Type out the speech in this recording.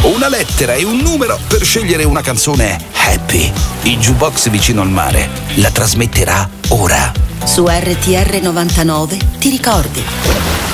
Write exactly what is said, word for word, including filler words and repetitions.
una lettera e un numero per scegliere una canzone happy. Il jukebox vicino al mare la trasmetterà ora. Su R T R novantanove ti ricordi.